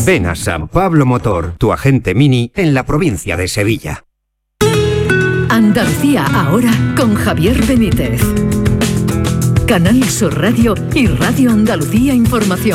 Ven a San Pablo Motor, tu agente Mini en la provincia de Sevilla. Andalucía ahora con Javier Benítez. Canal Sur Radio y Radio Andalucía Información.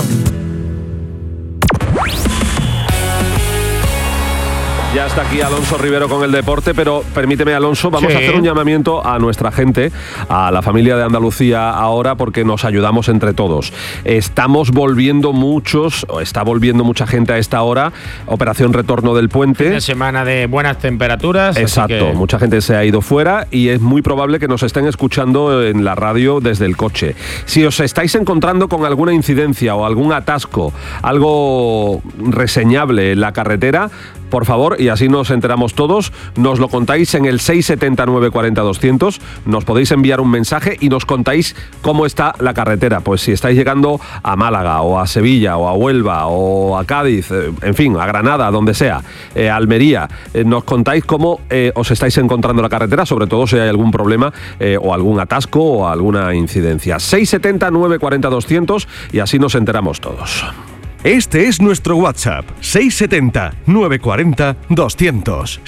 Ya está aquí Alonso Rivero con el deporte, pero permíteme, Alonso, vamos a hacer un llamamiento a nuestra gente, a la familia de Andalucía ahora, porque nos ayudamos entre todos. Está volviendo mucha gente a esta hora, operación retorno del puente. Fin de semana de buenas temperaturas. Exacto, mucha gente se ha ido fuera y es muy probable que nos estén escuchando en la radio desde el coche. Si os estáis encontrando con alguna incidencia o algún atasco, algo reseñable en la carretera, por favor, y así nos enteramos todos, nos lo contáis en el 679 40 200, nos podéis enviar un mensaje y nos contáis cómo está la carretera. Pues si estáis llegando a Málaga, o a Sevilla, o a Huelva, o a Cádiz, en fin, a Granada, donde sea, a Almería, nos contáis cómo os estáis encontrando la carretera, sobre todo si hay algún problema, o algún atasco, o alguna incidencia. 679 40 200 y así nos enteramos todos. Este es nuestro WhatsApp, 670-940-200.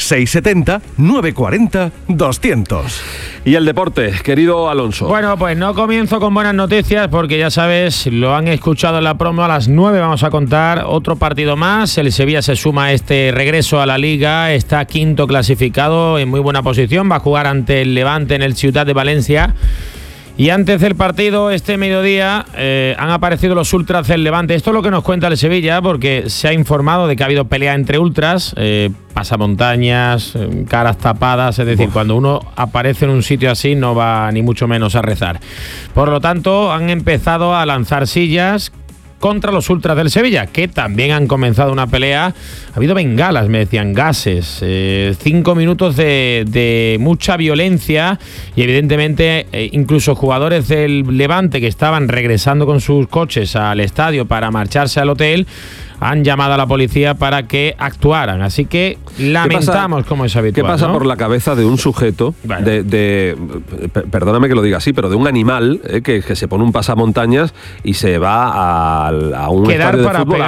670-940-200. Y el deporte, querido Alonso. Bueno, pues no comienzo con buenas noticias porque ya sabes, lo han escuchado en la promo, a las 9 vamos a contar otro partido más. El Sevilla se suma a este regreso a la Liga, está quinto clasificado en muy buena posición, va a jugar ante el Levante en el Ciutat de Valencia. Y antes del partido, este mediodía, han aparecido los ultras del Levante. Esto es lo que nos cuenta el Sevilla, porque se ha informado de que ha habido pelea entre ultras, pasamontañas, caras tapadas. Es decir, cuando uno aparece en un sitio así, no va ni mucho menos a rezar. Por lo tanto, han empezado a lanzar sillas contra los ultras del Sevilla, que también han comenzado una pelea. Ha habido bengalas, me decían, gases, 5 minutos de mucha violencia y evidentemente incluso jugadores del Levante que estaban regresando con sus coches al estadio para marcharse al hotel han llamado a la policía para que actuaran. Así que lamentamos, como es habitual. ¿Qué pasa, ¿no?, por la cabeza de un sujeto, perdóname que lo diga así, pero de un animal que se pone un pasamontañas y se va a un estadio de fútbol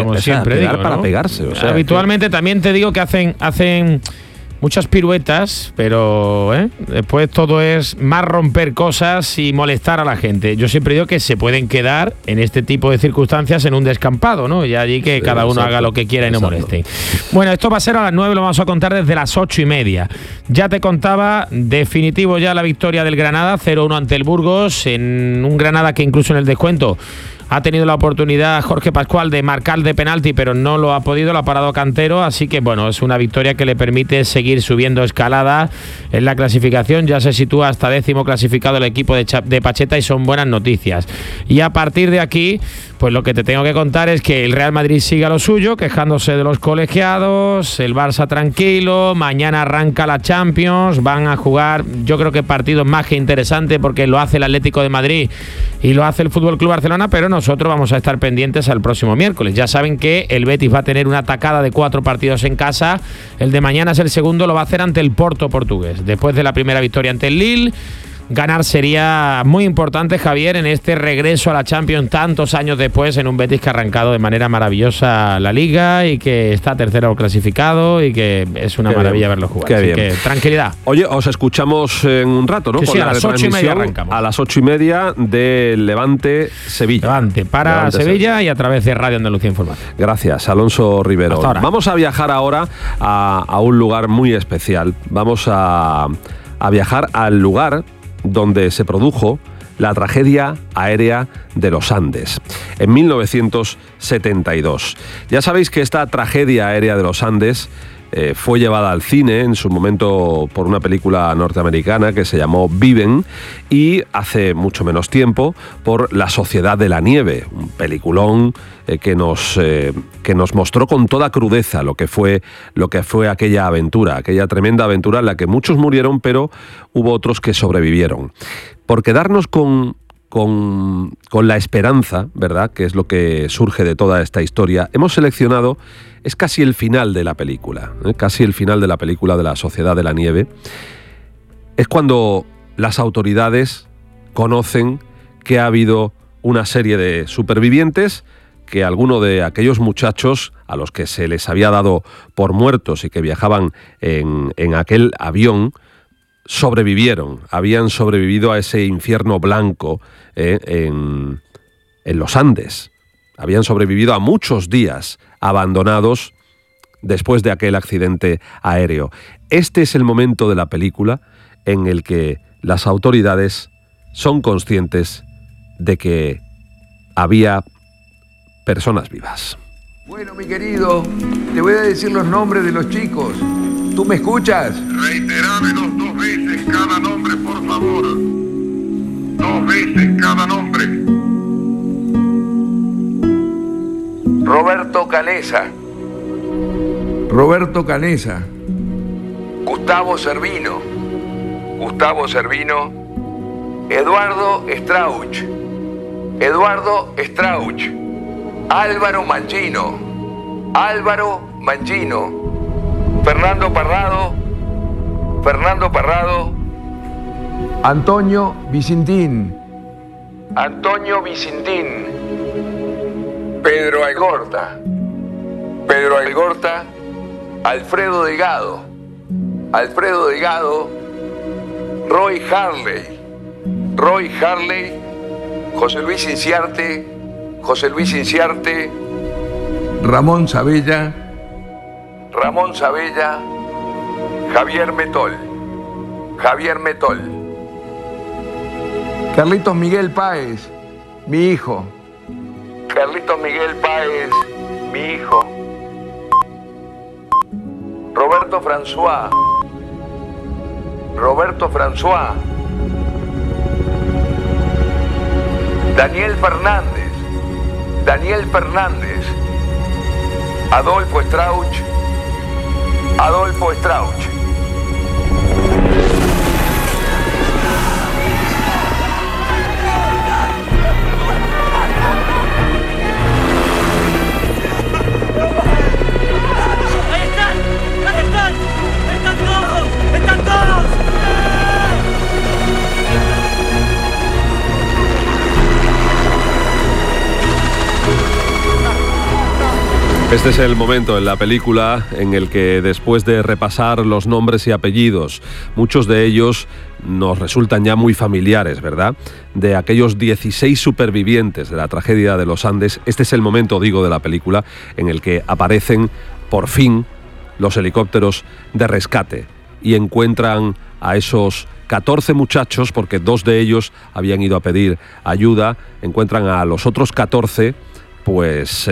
para pegarse? O sea, habitualmente también te digo que hacen muchas piruetas, pero después todo es más romper cosas y molestar a la gente. Yo siempre digo que se pueden quedar en este tipo de circunstancias en un descampado, ¿no? Y allí que cada uno haga lo que quiera y no moleste. Bueno, esto va a ser a las 9, lo vamos a contar desde las 8:30. Ya te contaba, definitivo ya la victoria del Granada, 0-1 ante el Burgos, en un Granada que incluso en el descuento ha tenido la oportunidad Jorge Pascual de marcar de penalti, pero no lo ha podido, lo ha parado Cantero, así que bueno, es una victoria que le permite seguir subiendo escalada en la clasificación. Ya se sitúa hasta 10º clasificado el equipo de Pacheta y son buenas noticias. Y a partir de aquí, pues lo que te tengo que contar es que el Real Madrid sigue a lo suyo, quejándose de los colegiados, el Barça tranquilo, mañana arranca la Champions, van a jugar, yo creo que partidos más que interesantes porque lo hace el Atlético de Madrid y lo hace el Fútbol Club Barcelona, pero nosotros vamos a estar pendientes al próximo miércoles. Ya saben que el Betis va a tener una atacada de 4 partidos en casa, el de mañana es el segundo, lo va a hacer ante el Porto portugués, después de la primera victoria ante el Lille. Ganar sería muy importante, Javier, en este regreso a la Champions tantos años después, en un Betis que ha arrancado de manera maravillosa la Liga y que está tercero clasificado y que es una maravilla verlo jugar. Qué bien. Que tranquilidad. Oye, os escuchamos en un rato, ¿no? Sí, con a las 8:30 arrancamos. A las 8:30 de Levante-Sevilla. Levante para Sevilla y a través de Radio Andalucía Información. Gracias, Alonso Rivero. Hasta ahora. Vamos a viajar ahora a un lugar muy especial. Vamos a viajar al lugar donde se produjo la tragedia aérea de los Andes, en 1972. Ya sabéis que esta tragedia aérea de los Andes fue llevada al cine en su momento por una película norteamericana que se llamó Viven, y hace mucho menos tiempo por La Sociedad de la Nieve, un peliculón que nos mostró con toda crudeza lo que fue aquella aventura, aquella tremenda aventura en la que muchos murieron, pero hubo otros que sobrevivieron. Por quedarnos con la esperanza, ¿verdad?, que es lo que surge de toda esta historia, hemos seleccionado, es casi el final de la película, casi el final de la película de La Sociedad de la Nieve. Es cuando las autoridades conocen que ha habido una serie de supervivientes que alguno de aquellos muchachos a los que se les había dado por muertos y que viajaban en aquel avión habían sobrevivido a ese infierno blanco en los Andes. Habían sobrevivido a muchos días abandonados después de aquel accidente aéreo. Este es el momento de la película en el que las autoridades son conscientes de que había personas vivas. Bueno, mi querido, te voy a decir los nombres de los chicos. ¿Tú me escuchas? Reiterámelos 2 veces cada nombre, por favor. 2 veces cada nombre. Roberto Canesa. Roberto Canesa. Gustavo Servino. Gustavo Servino. Eduardo Strauch. Eduardo Strauch. Álvaro Mangino. Álvaro Mangino. Fernando Parrado. Fernando Parrado. Antonio Vicentín. Antonio Vicentín. Pedro Algorta. Pedro Algorta. Alfredo Delgado. Alfredo Delgado. Roy Harley. Roy Harley. José Luis Inciarte. José Luis Inciarte. Ramón Sabella. Ramón Sabella. Javier Metol. Javier Metol. Carlitos Miguel Páez, mi hijo. Carlitos Miguel Páez, mi hijo. Roberto François. Roberto François. Daniel Fernández. Daniel Fernández. Adolfo Strauch. Adolfo Strauch. Este es el momento en la película en el que, después de repasar los nombres y apellidos, muchos de ellos nos resultan ya muy familiares, ¿verdad?, de aquellos 16 supervivientes de la tragedia de los Andes, este es el momento, digo, de la película en el que aparecen, por fin, los helicópteros de rescate y encuentran a esos 14 muchachos, porque 2 de ellos habían ido a pedir ayuda, encuentran a los otros 14, pues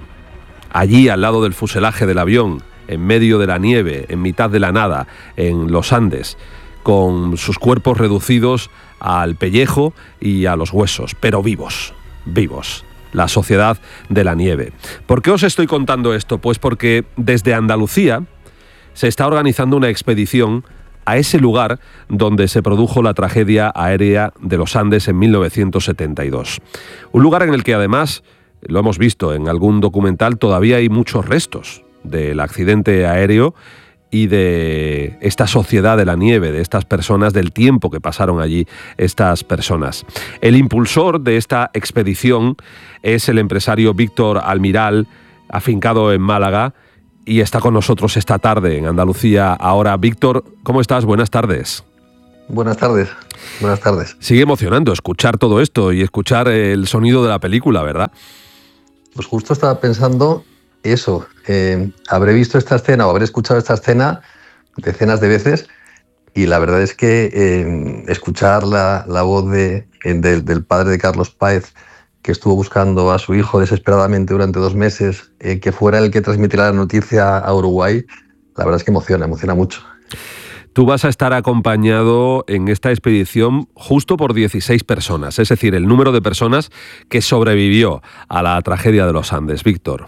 allí al lado del fuselaje del avión, en medio de la nieve, en mitad de la nada, en los Andes, con sus cuerpos reducidos al pellejo y a los huesos, pero vivos, vivos. La sociedad de la nieve. ¿Por qué os estoy contando esto? Pues porque desde Andalucía se está organizando una expedición a ese lugar donde se produjo la tragedia aérea de los Andes en 1972. Un lugar en el que, además, lo hemos visto en algún documental, todavía hay muchos restos del accidente aéreo y de esta sociedad de la nieve, de estas personas, del tiempo que pasaron allí estas personas. El impulsor de esta expedición es el empresario Víctor Almiral, afincado en Málaga, y está con nosotros esta tarde en Andalucía Ahora. Víctor, ¿cómo estás? Buenas tardes. Buenas tardes. Buenas tardes. Sigue emocionando escuchar todo esto y escuchar el sonido de la película, ¿verdad? Pues justo estaba pensando eso. Habré visto esta escena o habré escuchado esta escena decenas de veces y la verdad es que escuchar la voz del padre de Carlos Páez, que estuvo buscando a su hijo desesperadamente durante 2 meses, que fuera el que transmitiera la noticia a Uruguay, la verdad es que emociona mucho. Tú vas a estar acompañado en esta expedición justo por 16 personas, es decir, el número de personas que sobrevivió a la tragedia de los Andes. Víctor.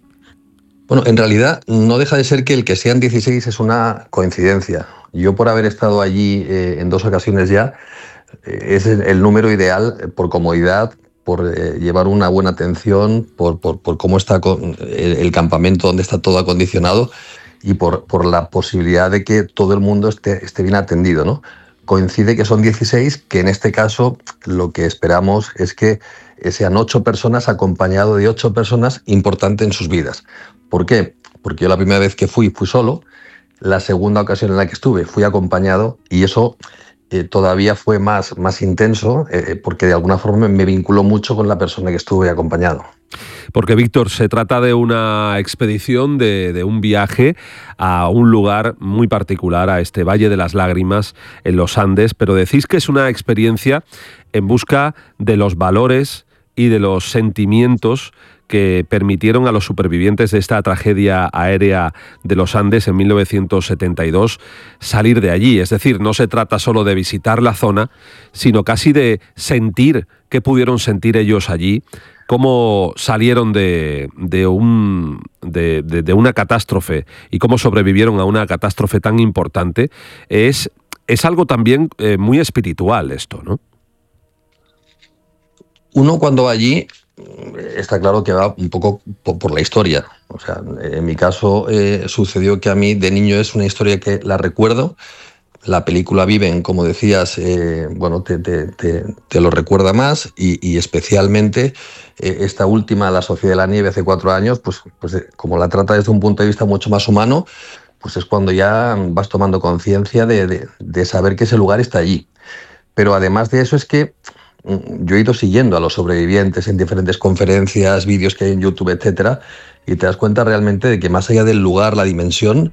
Bueno, en realidad no deja de ser que el que sean 16 es una coincidencia. Yo, por haber estado allí en 2 ocasiones ya, es el número ideal por comodidad, por llevar una buena atención, por cómo está el campamento, donde está todo acondicionado, y por la posibilidad de que todo el mundo esté bien atendido, ¿no? coincide que son 16, que en este caso lo que esperamos es que sean 8 personas acompañado de 8 personas importantes en sus vidas. ¿Por qué? Porque yo la primera vez que fui solo, la segunda ocasión en la que estuve fui acompañado y eso todavía fue más intenso porque de alguna forma me vinculó mucho con la persona que estuve acompañado. Porque, Víctor, se trata de una expedición, de un viaje a un lugar muy particular, a este Valle de las Lágrimas, en los Andes, pero decís que es una experiencia en busca de los valores y de los sentimientos que permitieron a los supervivientes de esta tragedia aérea de los Andes en 1972 salir de allí. Es decir, no se trata solo de visitar la zona, sino casi de sentir qué pudieron sentir ellos allí, cómo salieron de una catástrofe y cómo sobrevivieron a una catástrofe tan importante. Es algo también muy espiritual esto, ¿no? Uno cuando va allí está claro que va un poco por la historia. O sea, en mi caso sucedió que a mí de niño es una historia que la recuerdo. La película Viven, como decías, bueno, te lo recuerda más y especialmente esta última, La Sociedad de la Nieve, hace 4 años, pues como la trata desde un punto de vista mucho más humano, pues es cuando ya vas tomando conciencia de saber que ese lugar está allí. Pero además de eso es que yo he ido siguiendo a los sobrevivientes en diferentes conferencias, vídeos que hay en YouTube, etcétera, y te das cuenta realmente de que más allá del lugar, la dimensión,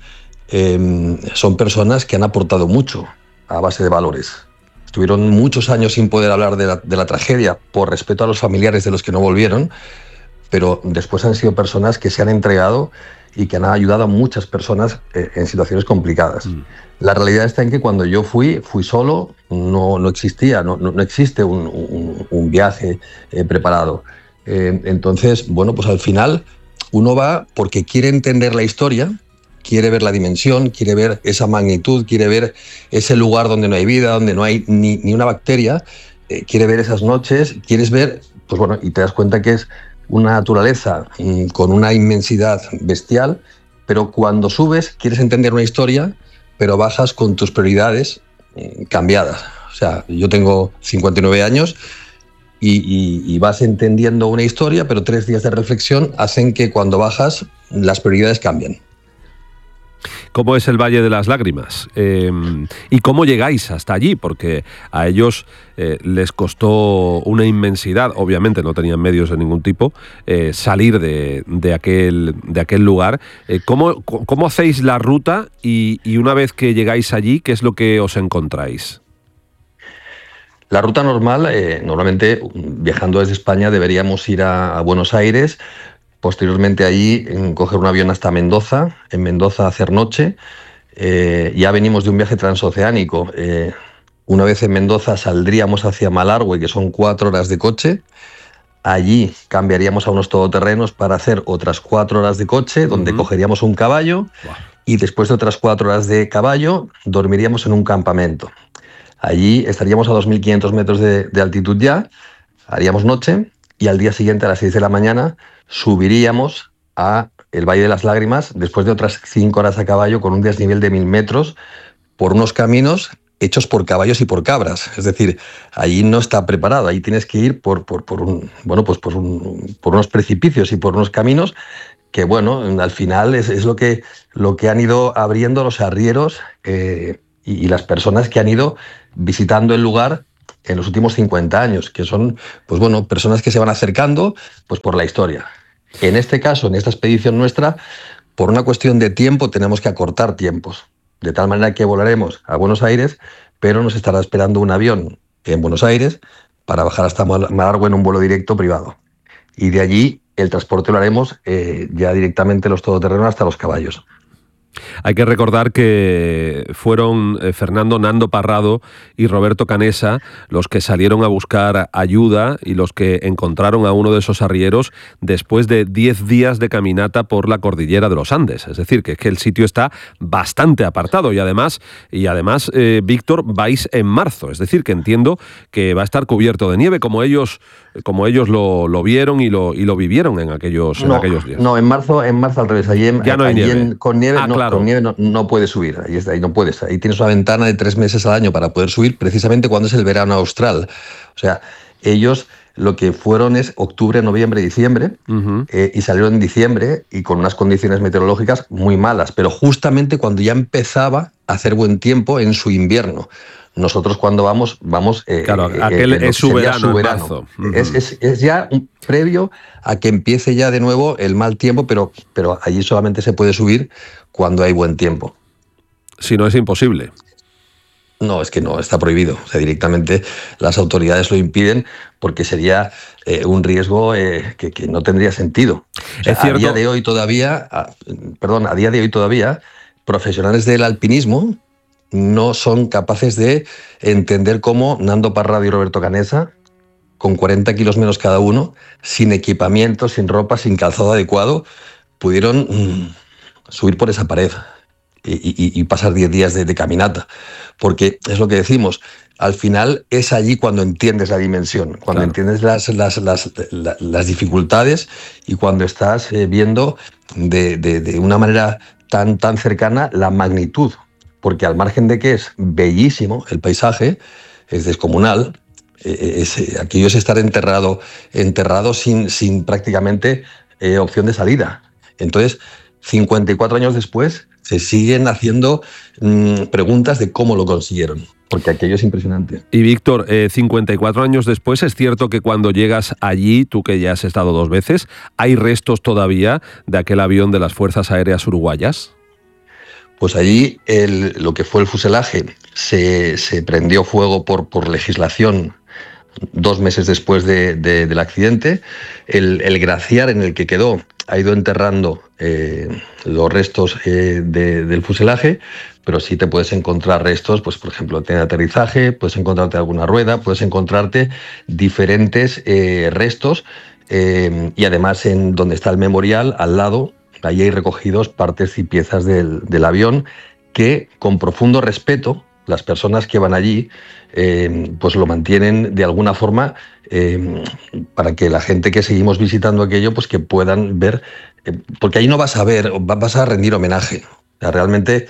son personas que han aportado mucho a base de valores. Estuvieron muchos años sin poder hablar de la tragedia por respeto a los familiares de los que no volvieron, pero después han sido personas que se han entregado y que han ayudado a muchas personas en situaciones complicadas. La realidad está en que cuando yo fui solo, no existía, no existe un viaje preparado. Entonces, bueno, pues al final uno va porque quiere entender la historia, quiere ver la dimensión, quiere ver esa magnitud, quiere ver ese lugar donde no hay vida, donde no hay ni una bacteria, quiere ver esas noches, quieres ver, pues bueno, y te das cuenta que es una naturaleza con una inmensidad bestial, pero cuando subes quieres entender una historia, pero bajas con tus prioridades cambiadas. O sea, yo tengo 59 años y vas entendiendo una historia, pero 3 días de reflexión hacen que cuando bajas las prioridades cambian. ¿Cómo es el Valle de las Lágrimas? ¿Y cómo llegáis hasta allí? Porque a ellos les costó una inmensidad, obviamente no tenían medios de ningún tipo, salir de aquel lugar. ¿Cómo hacéis la ruta y una vez que llegáis allí, qué es lo que os encontráis? La ruta normal, normalmente viajando desde España deberíamos ir a Buenos Aires, posteriormente allí coger un avión hasta Mendoza, en Mendoza hacer noche. Ya venimos de un viaje transoceánico. Una vez en Mendoza saldríamos hacia Malargüe, que son 4 horas de coche. Allí cambiaríamos a unos todoterrenos para hacer otras 4 horas de coche, donde cogeríamos un caballo y después de otras 4 horas de caballo dormiríamos en un campamento. Allí estaríamos a 2.500 metros de altitud ya, haríamos noche y al día siguiente a las 6 de la mañana subiríamos a el Valle de las Lágrimas después de otras 5 horas a caballo con un desnivel de 1.000 metros por unos caminos hechos por caballos y por cabras. Es decir, allí no está preparado, ahí tienes que ir por unos precipicios y por unos caminos que, bueno, al final es lo que han ido abriendo los arrieros y las personas que han ido visitando el lugar en los últimos 50 años, que son, pues bueno, personas que se van acercando pues por la historia. En este caso, en esta expedición nuestra, por una cuestión de tiempo tenemos que acortar tiempos, de tal manera que volaremos a Buenos Aires, pero nos estará esperando un avión en Buenos Aires para bajar hasta Malargüe en un vuelo directo privado. Y de allí el transporte lo haremos ya directamente los todoterrenos hasta los caballos. Hay que recordar que fueron Fernando Nando Parrado y Roberto Canessa los que salieron a buscar ayuda y los que encontraron a uno de esos arrieros después de 10 días de caminata por la cordillera de los Andes. Es decir, que el sitio está bastante apartado y además Víctor, vais en marzo. Es decir, que entiendo que va a estar cubierto de nieve como ellos lo vieron y lo vivieron en aquellos días. No, en marzo al revés. Allí ya no hay nieve. Con nieve, no, Claro. Con nieve no puedes subir, ahí no puedes. Ahí tienes una ventana de 3 meses al año para poder subir, precisamente cuando es el verano austral. O sea, ellos lo que fueron es octubre, noviembre, diciembre, y salieron en diciembre y con unas condiciones meteorológicas muy malas, pero justamente cuando ya empezaba a hacer buen tiempo en su invierno. Nosotros cuando vamos claro, aquel es su verano. Es ya previo a que empiece ya de nuevo el mal tiempo, pero allí solamente se puede subir cuando hay buen tiempo. Si no, es imposible. No, es que no, está prohibido. O sea, directamente las autoridades lo impiden porque sería un riesgo que no tendría sentido. O sea, es cierto. A día de hoy todavía, profesionales del alpinismo no son capaces de entender cómo Nando Parrado y Roberto Canessa, con 40 kilos menos cada uno, sin equipamiento, sin ropa, sin calzado adecuado, pudieron subir por esa pared y pasar 10 días de caminata. Porque es lo que decimos, al final es allí cuando entiendes la dimensión, cuando entiendes las dificultades y cuando estás viendo de una manera tan cercana la magnitud. Porque al margen de que es bellísimo el paisaje, es descomunal, aquello es estar enterrado sin prácticamente opción de salida. Entonces, 54 años después, se siguen haciendo preguntas de cómo lo consiguieron, porque aquello es impresionante. Y Víctor, 54 años después, ¿es cierto que cuando llegas allí, tú que ya has estado 2 veces, hay restos todavía de aquel avión de las Fuerzas Aéreas Uruguayas? Pues allí lo que fue el fuselaje se prendió fuego por legislación 2 meses después del accidente. El glaciar en el que quedó ha ido enterrando los restos del fuselaje, pero sí te puedes encontrar restos, pues por ejemplo, de aterrizaje, puedes encontrarte alguna rueda, puedes encontrarte diferentes restos y además en donde está el memorial, al lado, allí hay recogidos partes y piezas del avión que, con profundo respeto, las personas que van allí pues lo mantienen de alguna forma para que la gente que seguimos visitando aquello pues que puedan ver, porque ahí no vas a ver, vas a rendir homenaje. O sea, realmente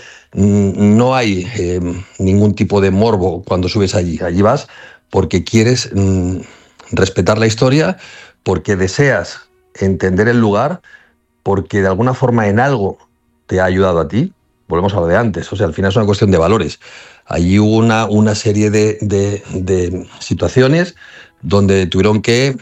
no hay ningún tipo de morbo cuando subes allí. Allí vas porque quieres respetar la historia, porque deseas entender el lugar, porque de alguna forma en algo te ha ayudado a ti. Volvemos a lo de antes, o sea, al final es una cuestión de valores. Allí hubo una serie de situaciones donde tuvieron que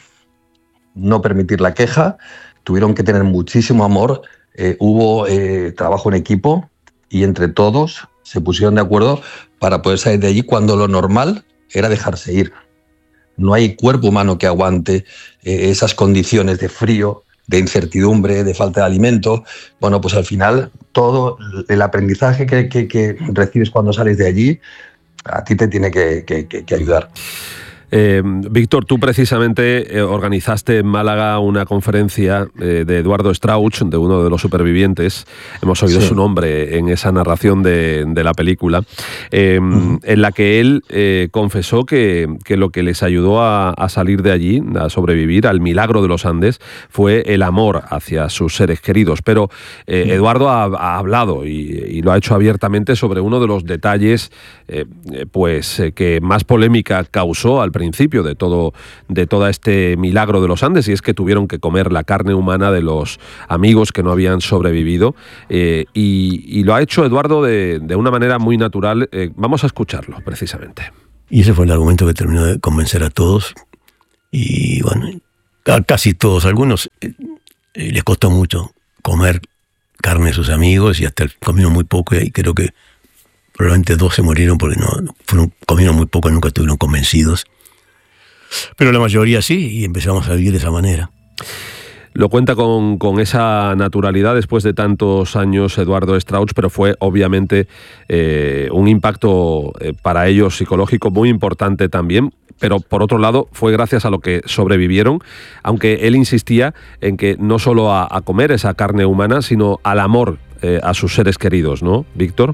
no permitir la queja, tuvieron que tener muchísimo amor, hubo trabajo en equipo y entre todos se pusieron de acuerdo para poder salir de allí cuando lo normal era dejarse ir. No hay cuerpo humano que aguante esas condiciones de frío, de incertidumbre, de falta de alimento. Bueno, pues al final todo el aprendizaje que recibes cuando sales de allí a ti te tiene que ayudar. Víctor, tú precisamente organizaste en Málaga una conferencia de Eduardo Strauch, de uno de los supervivientes. Hemos oído su nombre en esa narración de la película, en la que él confesó que lo que les ayudó a salir de allí, a sobrevivir al milagro de los Andes, fue el amor hacia sus seres queridos. Pero Eduardo ha hablado y lo ha hecho abiertamente sobre uno de los detalles que más polémica causó al principio de todo este milagro de los Andes, y es que tuvieron que comer la carne humana de los amigos que no habían sobrevivido, y lo ha hecho Eduardo de una manera muy natural. Vamos a escucharlo precisamente. Y ese fue el argumento que terminó de convencer a todos, y bueno, a casi todos. Algunos les costó mucho comer carne de sus amigos y hasta comieron muy poco, y creo que probablemente 2 se murieron porque comieron muy poco y nunca estuvieron convencidos. Pero la mayoría sí, y empezamos a vivir de esa manera. Lo cuenta con esa naturalidad después de tantos años Eduardo Strauch, pero fue obviamente un impacto para ellos psicológico muy importante también. Pero por otro lado fue gracias a lo que sobrevivieron, aunque él insistía en que no solo a comer esa carne humana, sino al amor a sus seres queridos, ¿no, Víctor?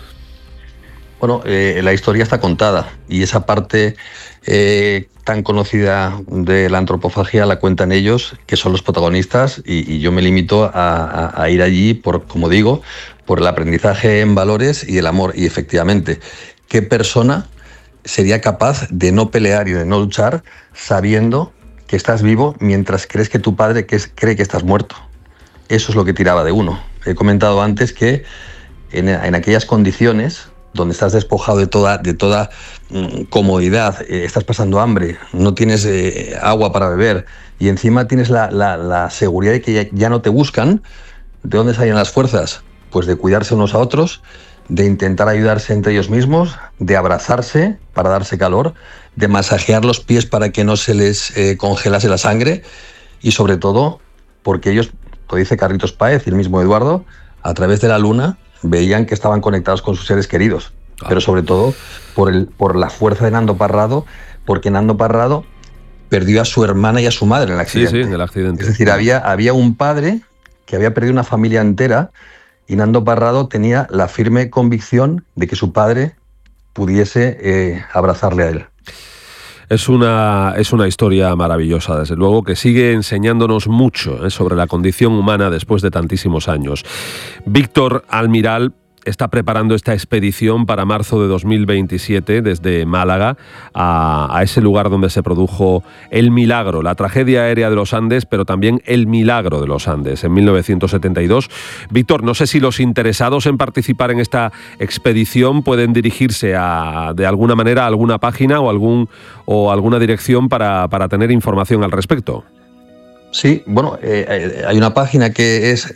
Bueno, la historia está contada y esa parte tan conocida de la antropofagia la cuentan ellos, que son los protagonistas, y yo me limito a ir allí, como digo, por el aprendizaje en valores y el amor. Y efectivamente, ¿qué persona sería capaz de no pelear y de no luchar sabiendo que estás vivo mientras crees que tu padre cree que estás muerto? Eso es lo que tiraba de uno. He comentado antes que en aquellas condiciones donde estás despojado de toda comodidad, estás pasando hambre, no tienes agua para beber y encima tienes la seguridad de que ya no te buscan, ¿de dónde salen las fuerzas? Pues de cuidarse unos a otros, de intentar ayudarse entre ellos mismos, de abrazarse para darse calor, de masajear los pies para que no se les congelase la sangre y sobre todo porque ellos, lo dice Carlitos Páez y el mismo Eduardo, a través de la luna veían que estaban conectados con sus seres queridos, pero sobre todo por la fuerza de Nando Parrado, porque Nando Parrado perdió a su hermana y a su madre en el accidente. Sí, en el accidente. Es decir, había un padre que había perdido una familia entera y Nando Parrado tenía la firme convicción de que su padre pudiese abrazarle a él. Es una historia maravillosa, desde luego, que sigue enseñándonos mucho sobre la condición humana después de tantísimos años. Víctor Almiral está preparando esta expedición para marzo de 2027 desde Málaga a ese lugar donde se produjo el milagro, la tragedia aérea de los Andes, pero también el milagro de los Andes en 1972. Víctor, no sé si los interesados en participar en esta expedición pueden dirigirse de alguna manera a alguna página o alguna dirección para tener información al respecto. Sí, bueno, hay una página que es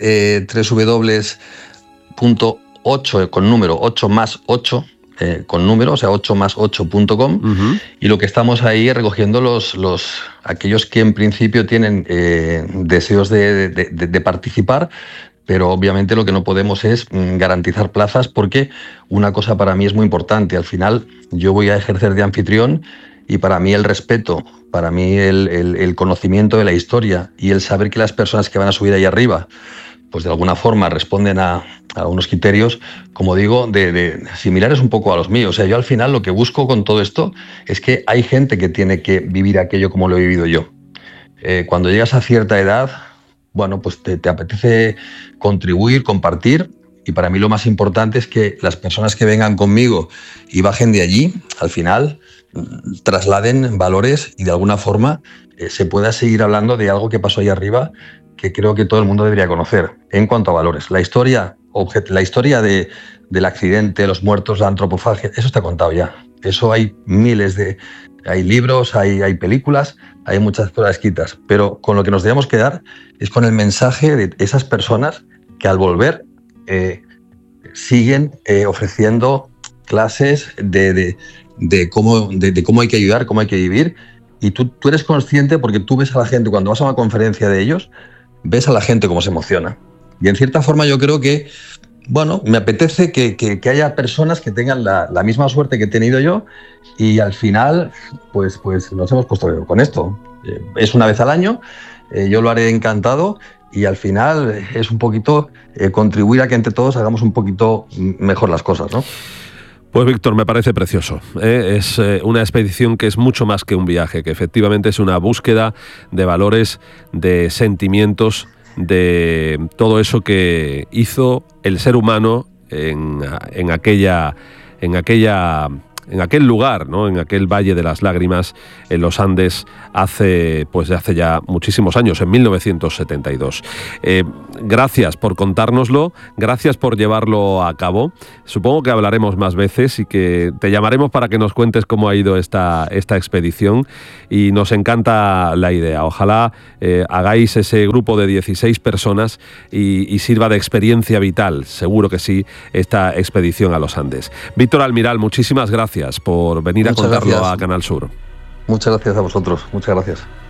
www.8 con número 8 más 8 con número, o sea 8más8.com, y lo que estamos ahí es recogiendo aquellos que en principio tienen deseos de participar, pero obviamente lo que no podemos es garantizar plazas, porque una cosa para mí es muy importante. Al final yo voy a ejercer de anfitrión y para mí el respeto, para mí el conocimiento de la historia y el saber que las personas que van a subir ahí arriba pues de alguna forma responden a unos criterios, como digo, de similares un poco a los míos. O sea, yo al final lo que busco con todo esto es que hay gente que tiene que vivir aquello como lo he vivido yo. Cuando llegas a cierta edad, bueno, pues te apetece contribuir, compartir, y para mí lo más importante es que las personas que vengan conmigo y bajen de allí, al final trasladen valores y de alguna forma se pueda seguir hablando de algo que pasó ahí arriba, que creo que todo el mundo debería conocer en cuanto a valores. La historia del accidente, los muertos, la antropofagia, eso está contado ya. Eso hay hay libros, hay películas, hay muchas cosas escritas. Pero con lo que nos debemos quedar es con el mensaje de esas personas que al volver siguen ofreciendo clases de cómo hay que ayudar, cómo hay que vivir. Y tú eres consciente porque tú ves a la gente, cuando vas a una conferencia de ellos, ves a la gente cómo se emociona. Y en cierta forma yo creo que, bueno, me apetece que haya personas que tengan la misma suerte que he tenido yo, y al final pues nos hemos puesto con esto. Es una vez al año, yo lo haré encantado, y al final es un poquito contribuir a que entre todos hagamos un poquito mejor las cosas, ¿no? Pues Víctor, me parece precioso. Es una expedición que es mucho más que un viaje, que efectivamente es una búsqueda de valores, de sentimientos, de todo eso que hizo el ser humano en aquel lugar, ¿no? En aquel Valle de las Lágrimas, en los Andes, hace ya muchísimos años, en 1972. Gracias por contárnoslo, gracias por llevarlo a cabo. Supongo que hablaremos más veces y que te llamaremos para que nos cuentes cómo ha ido esta expedición, y nos encanta la idea. Ojalá hagáis ese grupo de 16 personas y sirva de experiencia vital, seguro que sí, esta expedición a los Andes. Víctor Almiral, muchísimas gracias por venir a contarlo a Canal Sur. Muchas gracias a vosotros, muchas gracias.